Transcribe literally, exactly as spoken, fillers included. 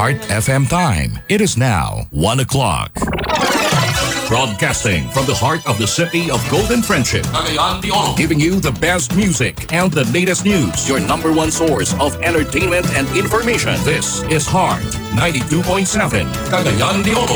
Heart F M time. It is now one o'clock. Broadcasting from the heart of the city of Golden Friendship, Cagayan de Oro, giving you the best music and the latest news. Your number one source of entertainment and information. This is Heart ninety-two point seven, Cagayan de Oro.